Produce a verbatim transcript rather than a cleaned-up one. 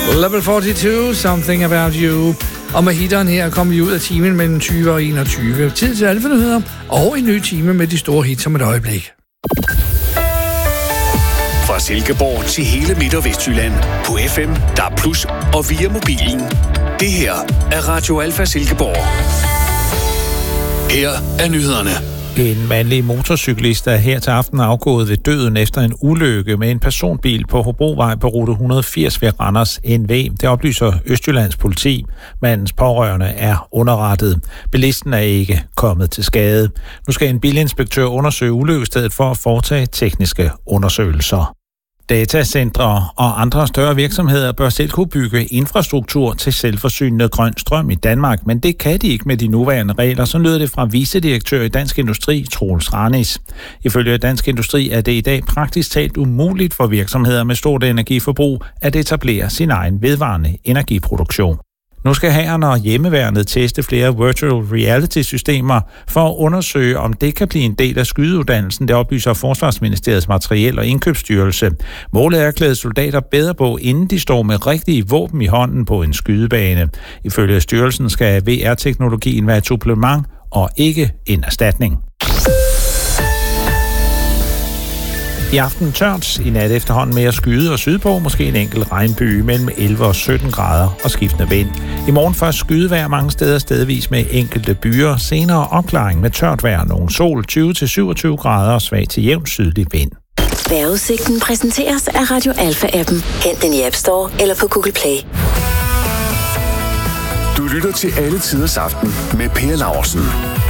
Level fireogfyrre, Something About You. Og med hitteren her kommer vi ud af timen mellem tyve og enogtyve. Tid til alfanyheder og en ny time med de store hits om et øjeblik. Fra Silkeborg til hele Midt- og Vestjylland på F M, D A B plus, og via mobilen. Det her er Radio Alfa Silkeborg. Her er nyhederne. En mandlig motorcyklist er her til aften afgået ved døden efter en ulykke med en personbil på Hobrovej på rute et hundrede og firs ved Randers N V. Det oplyser Østjyllands politi. Mandens pårørende er underrettet. Bilisten er ikke kommet til skade. Nu skal en bilinspektør undersøge ulykkestedet for at foretage tekniske undersøgelser. Datacentre og andre større virksomheder bør selv kunne bygge infrastruktur til selvforsynende grøn strøm i Danmark, men det kan de ikke med de nuværende regler, så lyder det fra vicedirektør i Dansk Industri, Troels Ranis. Ifølge Dansk Industri er det i dag praktisk talt umuligt for virksomheder med stort energiforbrug at etablere sin egen vedvarende energiproduktion. Nu skal hæren og hjemmeværnet teste flere virtual reality-systemer for at undersøge, om det kan blive en del af skydeuddannelsen, det oplyser Forsvarsministeriets Materiel- og Indkøbsstyrelse. Målet er at klæde soldater bedre på, inden de står med rigtige våben i hånden på en skydebane. Ifølge styrelsen skal V R-teknologien være et supplement og ikke en erstatning. I aften tørt, i nat efterhånden mere skyde og sydpå, måske en enkelt regnby mellem elleve og sytten grader og skiftende vind. I morgen først skydevejr mange steder stedvis med enkelte byer, senere opklaring med tørt vejr, nogle sol, tyve til syvogtyve grader og svag til jævn sydlig vind. Vejrudsigten præsenteres af Radio Alfa-appen. Hent den i App Store eller på Google Play. Du lytter til Alle Tiders Aften med Per Laursen.